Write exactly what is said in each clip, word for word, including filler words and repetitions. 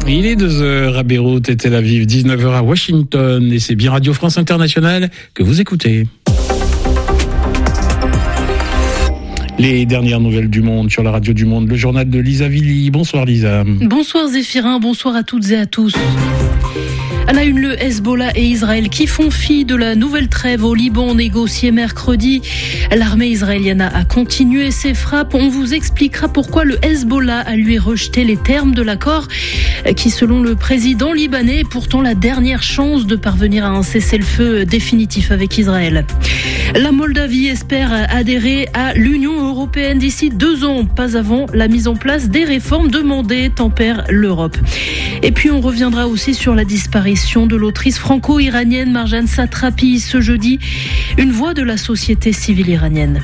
Il est deux heures à Beyrouth et Tel Aviv, dix-neuf heures à Washington, et c'est bien Radio France Internationale que vous écoutez. Les dernières nouvelles du monde sur la radio du monde, le journal de Lisa Villy. Bonsoir Lisa. Bonsoir Zéphirin, bonsoir à toutes et à tous. À la une, le Hezbollah et Israël qui font fi de la nouvelle trêve au Liban négociée mercredi. L'armée israélienne a continué ses frappes. On vous expliquera pourquoi le Hezbollah a lui rejeté les termes de l'accord qui, selon le président libanais, est pourtant la dernière chance de parvenir à un cessez-le-feu définitif avec Israël. La Moldavie espère adhérer à l'Union européenne d'ici deux ans, pas avant la mise en place des réformes demandées, tempère l'Europe. Et puis on reviendra aussi sur la disparition de l'autrice franco-iranienne Marjane Satrapi ce jeudi, une voix de la société civile iranienne.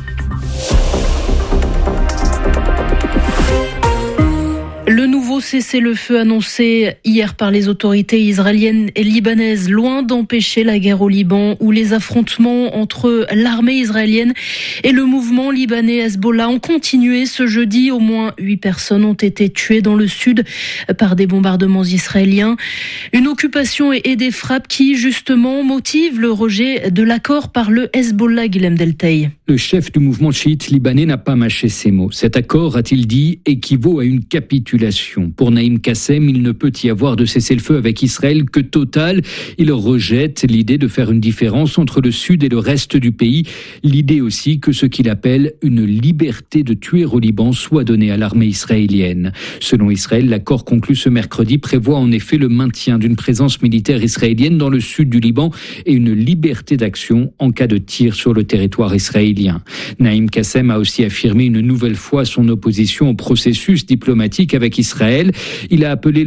Le nouveau cessez-le-feu annoncé hier par les autorités israéliennes et libanaises, loin d'empêcher la guerre au Liban, où les affrontements entre l'armée israélienne et le mouvement libanais Hezbollah ont continué ce jeudi. Au moins huit personnes ont été tuées dans le sud par des bombardements israéliens. Une occupation et des frappes qui, justement, motivent le rejet de l'accord par le Hezbollah, Guilhem Delteil. Le chef du mouvement chiite libanais n'a pas mâché ses mots. Cet accord, a-t-il dit, équivaut à une capitulation. Pour Naïm Kassem, il ne peut y avoir de cessez-le-feu avec Israël que total. Il rejette l'idée de faire une différence entre le sud et le reste du pays. L'idée aussi que ce qu'il appelle une liberté de tuer au Liban soit donnée à l'armée israélienne. Selon Israël, l'accord conclu ce mercredi prévoit en effet le maintien d'une présence militaire israélienne dans le sud du Liban et une liberté d'action en cas de tir sur le territoire israélien. Naïm Kassem a aussi affirmé une nouvelle fois son opposition au processus diplomatique avec Israël. Il a appelé